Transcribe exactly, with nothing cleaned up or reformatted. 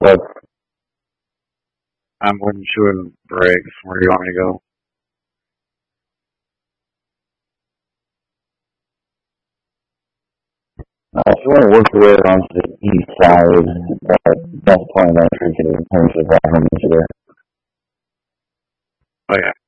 But I'm wooden shoe and brakes. Where do you want me to go? uh, if you want to work your way around to the east side, uh, that's point of entry to the terms of Rockland there. Oh yeah.